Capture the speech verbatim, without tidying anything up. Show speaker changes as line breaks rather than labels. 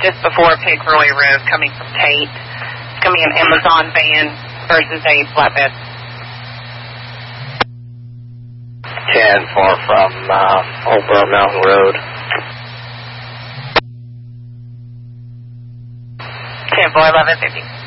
just before Pig Roy Road coming from Tate. It's going to be an Amazon van versus a flatbed.
ten four from uh, Old Burr Mountain Road.
ten four, eleven fifty.